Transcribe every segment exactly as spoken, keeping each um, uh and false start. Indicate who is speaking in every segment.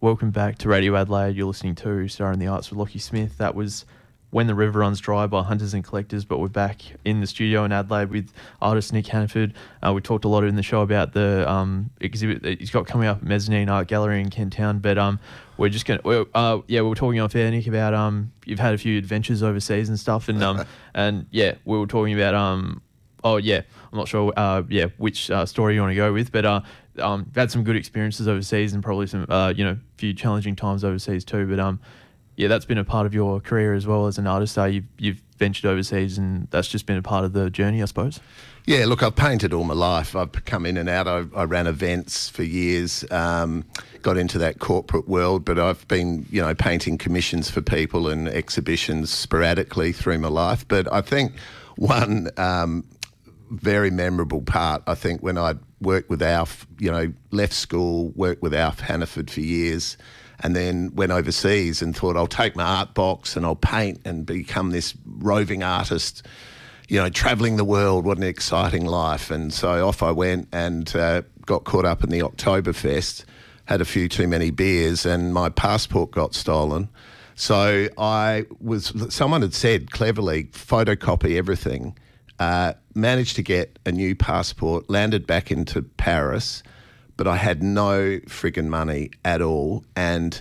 Speaker 1: welcome back to Radio Adelaide. You're listening to Star in the Arts with Lockie Smith. That was When the River Runs Dry by Hunters and Collectors, but we're back in the studio in Adelaide with artist Nick Hannaford. Uh, we talked a lot in the show about the um, exhibit that he's got coming up at Mezzanine Art Gallery in Kent Town, but um, we're just going to, uh, yeah, we were talking off air, Nick, about um, you've had a few adventures overseas and stuff, and um, and yeah, we were talking about, um, oh yeah, I'm not sure, uh, yeah, which uh, story you want to go with, but uh, um, you've had some good experiences overseas and probably some, uh, you know, few challenging times overseas too, but um, yeah, that's been a part of your career as well as an artist. Uh, you've, you've ventured overseas and that's just been a part of the journey, I suppose.
Speaker 2: Yeah, look, I've painted all my life. I've come in and out. I, I ran events for years, um, got into that corporate world, but I've been, you know, painting commissions for people and exhibitions sporadically through my life. But I think one um, very memorable part, I think, when I worked with Alf, you know, left school, worked with Alf Hannaford for years, and then went overseas and thought I'll take my art box and I'll paint and become this roving artist, you know, travelling the world. What an exciting life. And so off I went and uh, got caught up in the Oktoberfest, had a few too many beers and my passport got stolen. So I was, someone had said cleverly, photocopy everything, uh, managed to get a new passport, landed back into Paris, but I had no friggin' money at all. And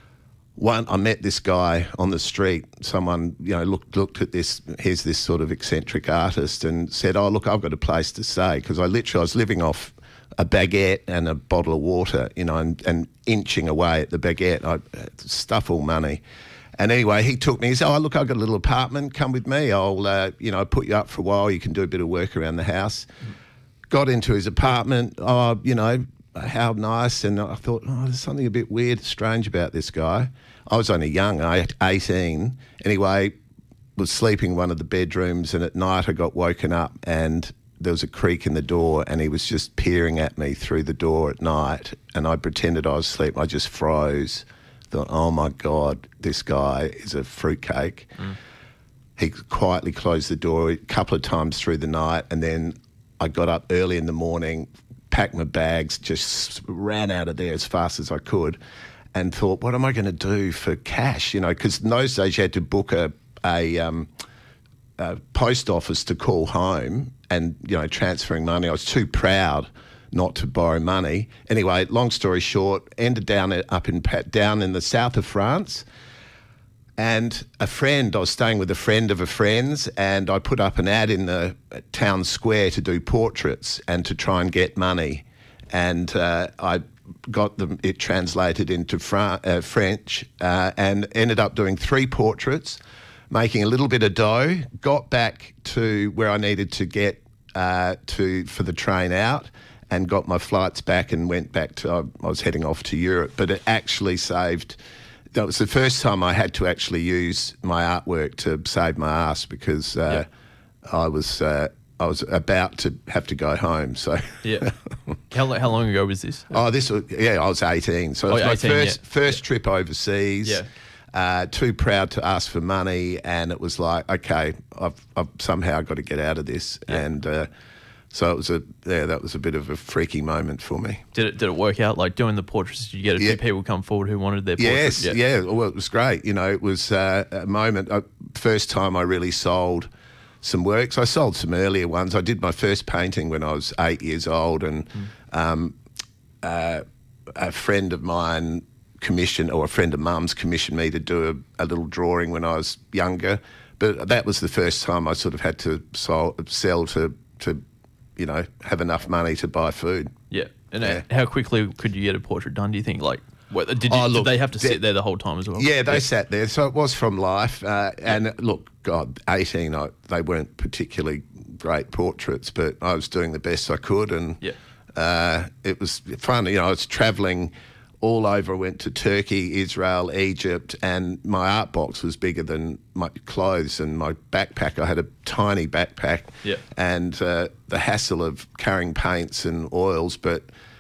Speaker 2: one, I met this guy on the street. Someone, you know, looked looked at this. Here's this sort of eccentric artist, and said, "Oh, look, I've got a place to stay," because I literally I was living off a baguette and a bottle of water, you know, and, and inching away at the baguette. I stuff all money. And anyway, he took me. He said, "Oh, look, I've got a little apartment. Come with me. I'll, uh, you know, put you up for a while. You can do a bit of work around the house." Mm. Got into his apartment. Oh, you know, how nice. And I thought, oh, there's something a bit weird, strange about this guy. I was only young, I had eighteen. Anyway, was sleeping in one of the bedrooms, and at night I got woken up and there was a creak in the door and he was just peering at me through the door at night, and I pretended I was asleep. I just froze. Thought, oh my God, this guy is a fruitcake. Mm. He quietly closed the door a couple of times through the night, and then I got up early in the morning, packed my bags, just ran out of there as fast as I could, and thought, what am I going to do for cash? You know, because in those days you had to book a, a, um, a post office to call home and, you know, transferring money. I was too proud not to borrow money. Anyway, long story short, ended down up in down in the south of France. And a friend, I was staying with a friend of a friend's, and I put up an ad in the town square to do portraits and to try and get money. And uh, I got them, it translated into Fra- uh, French, uh, and ended up doing three portraits, making a little bit of dough, got back to where I needed to get uh, to for the train out, and got my flights back and went back to, I was heading off to Europe, but it actually saved. That was the first time I had to actually use my artwork to save my ass, because uh, yeah. I was uh, I was about to have to go home. So
Speaker 1: yeah, how how long ago was this?
Speaker 2: Oh, this was yeah, I was eighteen. So it was
Speaker 1: oh,
Speaker 2: my
Speaker 1: eighteen,
Speaker 2: first
Speaker 1: yeah.
Speaker 2: first
Speaker 1: yeah.
Speaker 2: trip overseas.
Speaker 1: Yeah.
Speaker 2: Uh, too proud to ask for money, and it was like, okay, I've I've somehow got to get out of this, yeah. and. Uh, So it was a yeah, that was a bit of a freaky moment for me.
Speaker 1: Did it did it work out? Like doing the portraits, did you get a
Speaker 2: yeah.
Speaker 1: few people come forward who wanted their portraits?
Speaker 2: Yes, yeah. yeah. Well, it was great. You know, it was uh, a moment. Uh, first time I really sold some works. I sold some earlier ones. I did my first painting when I was eight years old, and mm. um, uh, a friend of mine commissioned, or a friend of Mum's commissioned me to do a, a little drawing when I was younger. But that was the first time I sort of had to sol- sell to to. you know, have enough money to buy food.
Speaker 1: Yeah. And
Speaker 2: yeah.
Speaker 1: how quickly could you get a portrait done, do you think? Like, what, did, you,
Speaker 2: oh, look,
Speaker 1: did they have to sit there the whole time as well?
Speaker 2: Yeah, they yeah. sat there. So it was from life. Uh, and look, God, eighteen, I, they weren't particularly great portraits, but I was doing the best I could. And
Speaker 1: yeah.
Speaker 2: uh, it was fun. You know, I was travelling all over. I went to Turkey, Israel, Egypt, and my art box was bigger than my clothes and my backpack. I had a tiny backpack,
Speaker 1: yeah.
Speaker 2: and uh, the hassle of carrying paints and oils, but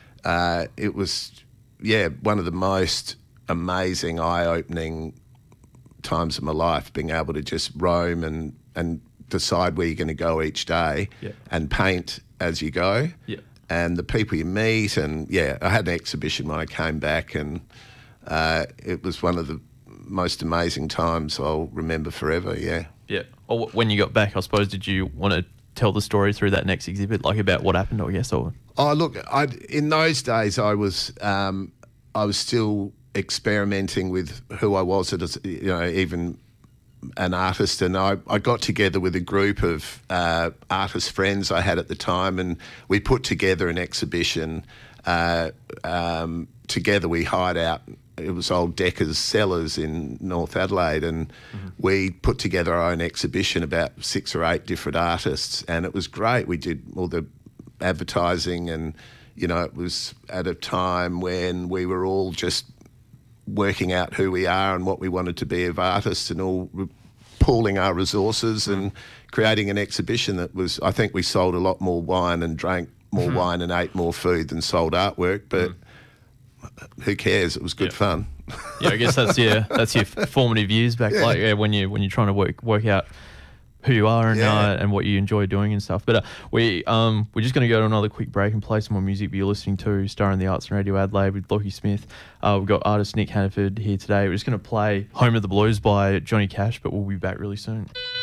Speaker 2: uh, it was, yeah, one of the most amazing, eye-opening times of my life, being able to just roam and, and decide where you're going to go each day
Speaker 1: yeah.
Speaker 2: and paint as you go.
Speaker 1: Yeah.
Speaker 2: And the people you meet, and yeah, I had an exhibition when I came back, and uh, it was one of the most amazing times I'll remember forever. Yeah.
Speaker 1: Yeah. Or when you got back, I suppose, did you want to tell the story through that next exhibit, like about what happened, I guess? Or
Speaker 2: oh, look, I in those days I was um, I was still experimenting with who I was as, you know, even an artist, and I, I got together with a group of uh, artist friends I had at the time, and we put together an exhibition. Uh, um, together we hired out, it was old Decker's Cellars in North Adelaide, and mm-hmm. we put together our own exhibition about six or eight different artists, and it was great. We did all the advertising, and, you know, it was at a time when we were all just working out who we are and what we wanted to be of artists, and all pooling our resources and creating an exhibition that was, I think we sold a lot more wine and drank more mm-hmm. wine and ate more food than sold artwork, but mm. who cares? It was good
Speaker 1: yeah.
Speaker 2: fun.
Speaker 1: Yeah, I guess that's your that's your formative years back, yeah. like yeah, when you when you're trying to work work out who you are and yeah. uh, and what you enjoy doing and stuff. But uh, we um we're just going to go to another quick break and play some more music. But you're listening to Star in the Arts and Radio Adelaide with Lockie Smith. Uh, we've got artist Nick Hannaford here today. We're just going to play Home of the Blues by Johnny Cash, but we'll be back really soon.